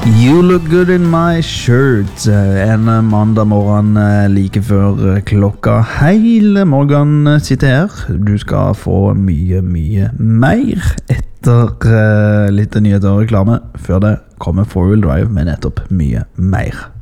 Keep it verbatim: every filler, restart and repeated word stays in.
You look good in my shirt. En mandag morgen like før klokka hele morgen sitter her. Du skal få mye, mye mer etter uh, litt nyheter og reklame. Før det kommer four wheel drive med nettopp mye mer.